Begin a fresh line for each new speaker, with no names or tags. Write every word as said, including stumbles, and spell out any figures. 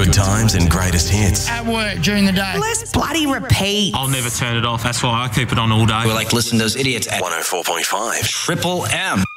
Good times and greatest hits.
At work during the day.
Let's bloody repeat.
I'll never turn it off. That's why I keep it on all day.
We're like, listen to those idiots at
one oh four point five.
Triple M.